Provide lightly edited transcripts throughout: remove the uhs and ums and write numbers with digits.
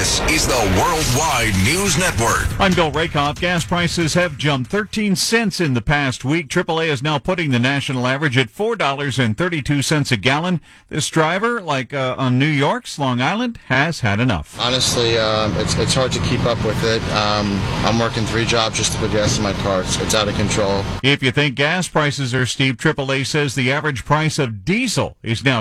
This is the Worldwide News Network. I'm Bill Rakoff. Gas prices have jumped 13 cents in the past week. AAA is now putting the national average at $4.32 a gallon. This driver, like on New York's Long Island, has had enough. Honestly, it's hard to keep up with it. I'm working 3 jobs just to put gas in my car. It's out of control. If you think gas prices are steep, AAA says the average price of diesel is now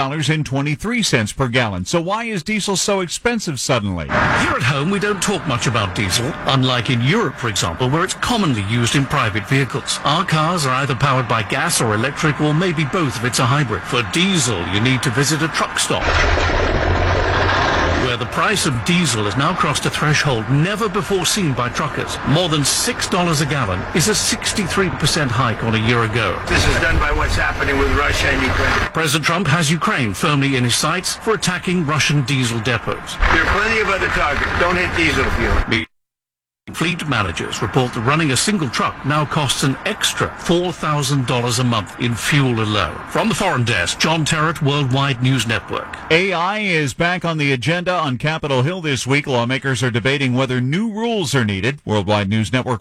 $6.23 per gallon. So why is diesel so expensive suddenly? Here at home, we don't talk much about diesel, unlike in Europe, for example, where it's commonly used in private vehicles. Our cars are either powered by gas or electric, or maybe both if it's a hybrid. For diesel, you need to visit a truck stop, where the price of diesel has now crossed a threshold never before seen by truckers. More than $6 a gallon is a 63% hike on a year ago. This is done by what's happening with Russia and Ukraine. President Trump has Ukraine firmly in his sights for attacking Russian diesel depots. There are plenty of other targets. Don't hit diesel fuel. Fleet managers report that running a single truck now costs an extra $4,000 a month in fuel alone. From the Foreign Desk, John Terrett, Worldwide News Network. AI is back on the agenda on Capitol Hill this week. Lawmakers are debating whether new rules are needed. Worldwide News Network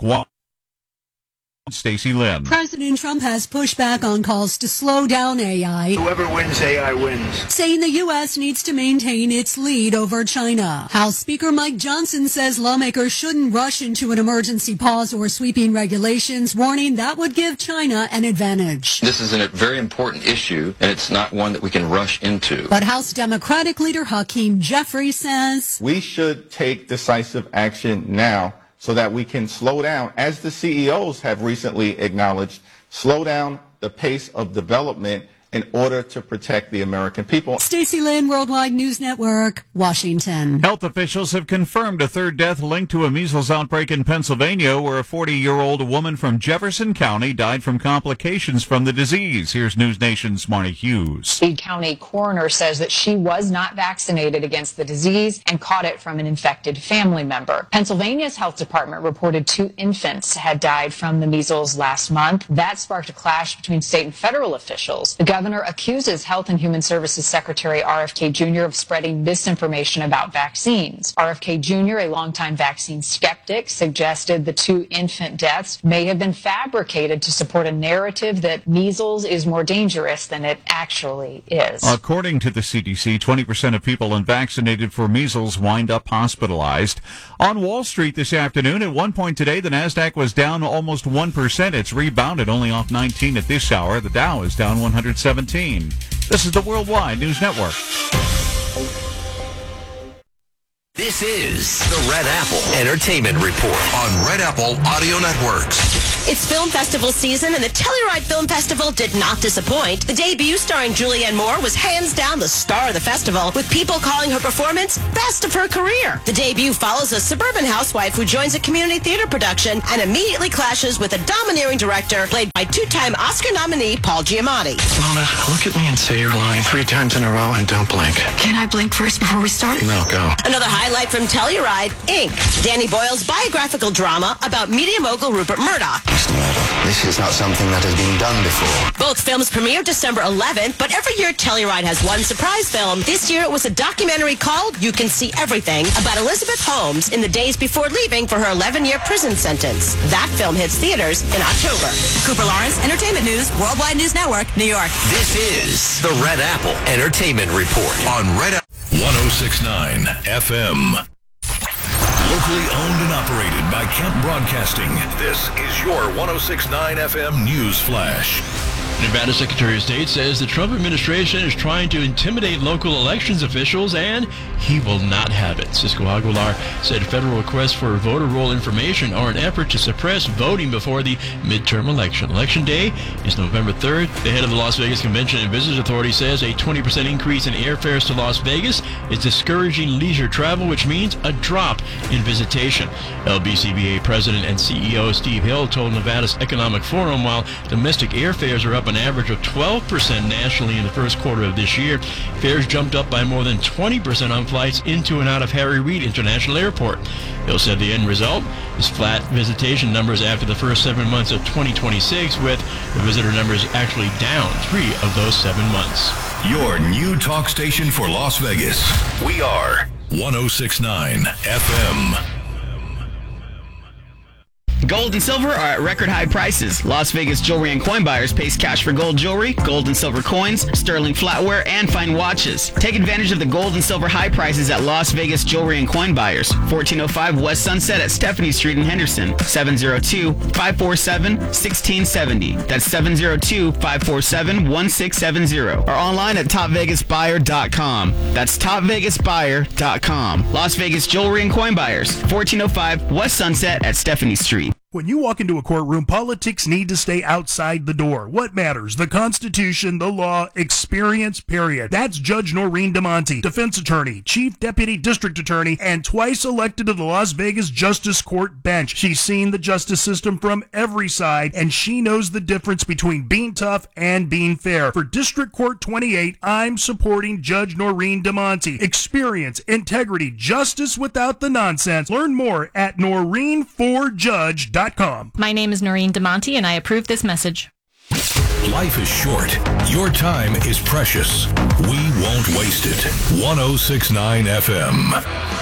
Stacey Lynn. President Trump has pushed back on calls to slow down AI. Whoever wins, AI wins. Saying the U.S. needs to maintain its lead over China. House Speaker Mike Johnson says lawmakers shouldn't rush into an emergency pause or sweeping regulations, warning that would give China an advantage. This is a very important issue, and it's not one that we can rush into. But House Democratic leader Hakeem Jeffries says we should take decisive action now, so that we can slow down, as the CEOs have recently acknowledged, slow down the pace of development in order to protect the American people. Stacey Lynn, Worldwide News Network, Washington. Health officials have confirmed a third death linked to a measles outbreak in Pennsylvania, where a 40-year-old woman from Jefferson County died from complications from the disease. Here's News Nation's Marnie Hughes. The county coroner says that she was not vaccinated against the disease and caught it from an infected family member. Pennsylvania's health department reported 2 infants had died from the measles last month. That sparked a clash between state and federal officials. The governor accuses Health and Human Services Secretary RFK Jr. of spreading misinformation about vaccines. RFK Jr., a longtime vaccine skeptic, suggested the 2 infant deaths may have been fabricated to support a narrative that measles is more dangerous than it actually is. According to the CDC, 20% of people unvaccinated for measles wind up hospitalized. On Wall Street this afternoon, at one point today, the Nasdaq was down almost 1%. It's rebounded only off 19 at this hour. The Dow is down 117. This is the Worldwide News Network. This is the Red Apple Entertainment Report on Red Apple Audio Networks. It's film festival season, and the Telluride Film Festival did not disappoint. The debut starring Julianne Moore was hands down the star of the festival, with people calling her performance best of her career. The debut follows a suburban housewife who joins a community theater production and immediately clashes with a domineering director played by 2-time Oscar nominee Paul Giamatti. Mona, look at me and say your line 3 times in a row and don't blink. Can I blink first before we start? No, go. Another highlight from Telluride, Inc., Danny Boyle's biographical drama about media mogul Rupert Murdoch. This is not something that has been done before. Both films premiere December 11th, but every year Telluride has one surprise film. This year it was a documentary called You Can See Everything, about Elizabeth Holmes in the days before leaving for her 11-year prison sentence. That film hits theaters in October. Cooper Lawrence, Entertainment News, Worldwide News Network, New York. This is the Red Apple Entertainment Report on Red Apple 106.9 FM. Locally owned and operated by Kent Broadcasting. This is your 106.9 FM News Flash. Nevada Secretary of State says the Trump administration is trying to intimidate local elections officials, and he will not have it. Cisco Aguilar said federal requests for voter roll information are an effort to suppress voting before the midterm election. Election day is November 3rd. The head of the Las Vegas Convention and Visitors Authority says a 20% increase in airfares to Las Vegas is discouraging leisure travel, which means a drop in visitation. LBCBA President and CEO Steve Hill told Nevada's Economic Forum while domestic airfares are up an average of 12% nationally in the first quarter of this year, fares jumped up by more than 20% on flights into and out of Harry Reid International Airport. Hill said the end result is flat visitation numbers after the first 7 months of 2026, with the visitor numbers actually down 3 of those 7 months. your new talk station for Las Vegas. We are 106.9 FM. Gold and silver are at record high prices. Las Vegas jewelry and coin buyers pays cash for gold jewelry, gold and silver coins, sterling flatware, and fine watches. Take advantage of the gold and silver high prices at Las Vegas jewelry and coin buyers. 1405 West Sunset at Stephanie Street in Henderson. 702-547-1670. That's 702-547-1670. Or online at topvegasbuyer.com. That's topvegasbuyer.com. Las Vegas jewelry and coin buyers. 1405 West Sunset at Stephanie Street. When you walk into a courtroom, politics need to stay outside the door. What matters? The Constitution, the law, experience, period. That's Judge Noreen DeMonte, defense attorney, chief deputy district attorney, and twice elected to the Las Vegas Justice Court bench. She's seen the justice system from every side, and she knows the difference between being tough and being fair. For District Court 28, I'm supporting Judge Noreen DeMonte. Experience, integrity, justice without the nonsense. Learn more at NoreenForJudge.com. My name is Noreen DeMonte, and I approve this message. Life is short. Your time is precious. We won't waste it. 106.9 FM.